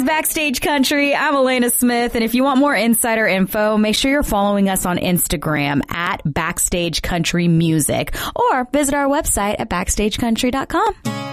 Backstage Country. I'm Elena Smith, and if you want more insider info, make sure you're following us on Instagram at Backstage Country Music, or visit our website at backstagecountry.com.